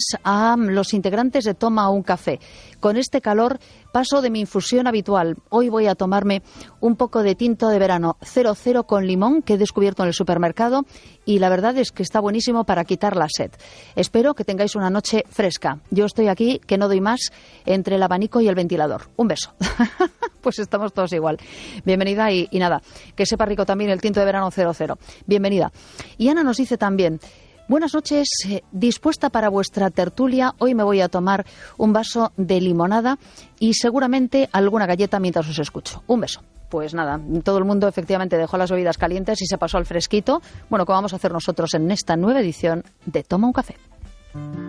a los integrantes de Toma un Café. Con este calor paso de mi infusión habitual. Hoy voy a tomarme un poco de tinto de verano 00 con limón que he descubierto en el supermercado y la verdad es que está buenísimo para quitar la sed. Espero que tengáis una noche fresca. Yo estoy aquí, que no doy más, entre el abanico y el ventilador. Un beso. Pues estamos todos igual. Bienvenida y nada, que sepa rico también el tinto de verano 00. Bienvenida. Y Ana nos dice también: buenas noches, dispuesta para vuestra tertulia. Hoy me voy a tomar un vaso de limonada y seguramente alguna galleta mientras os escucho. Un beso. Pues nada, todo el mundo efectivamente dejó las bebidas calientes y se pasó al fresquito. Bueno, ¿qué vamos a hacer nosotros en esta nueva edición de Toma un Café?